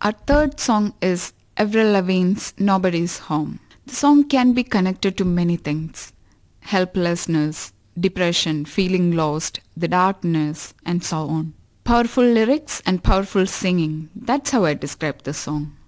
Our third song is Avril Lavigne's Nobody's Home. The song can be connected to many things: helplessness, depression, feeling lost, the darkness, and so on. Powerful lyrics and powerful singing. That's how I describe the song.